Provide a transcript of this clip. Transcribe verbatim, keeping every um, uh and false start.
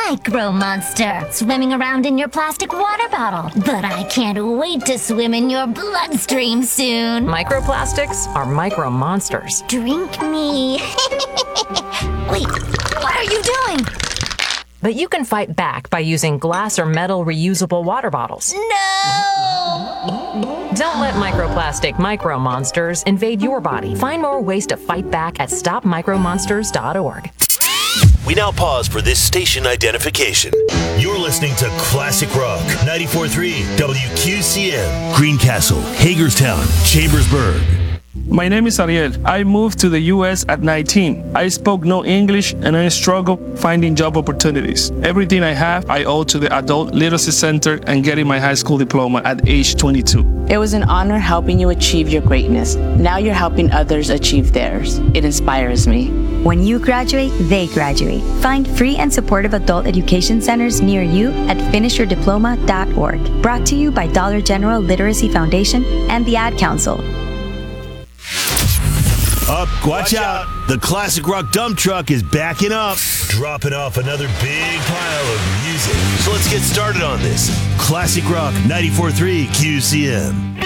Micro Monster, swimming around in your plastic water bottle. But I can't wait to swim in your bloodstream soon. Microplastics are micro monsters. Drink me. Wait, what are you doing? But you can fight back by using glass or metal reusable water bottles. No! Don't let microplastic micro monsters invade your body. Find more ways to fight back at stop micro monsters dot org. We now pause for this station identification. You're listening to Classic Rock ninety-four point three W Q C M, Greencastle, Hagerstown, Chambersburg. My name is Ariel. I moved to the U S at nineteen. I spoke no English and I struggled finding job opportunities. Everything I have, I owe to the Adult Literacy Center and getting my high school diploma at age twenty-two. It was an honor helping you achieve your greatness. Now you're helping others achieve theirs. It inspires me. When you graduate, they graduate. Find free and supportive adult education centers near you at finish your diploma dot org. Brought to you by Dollar General Literacy Foundation and the Ad Council. Up, watch out. The Classic Rock dump truck is backing up, dropping off another big pile of music. So let's get started on this. Classic Rock ninety-four point three Q C M.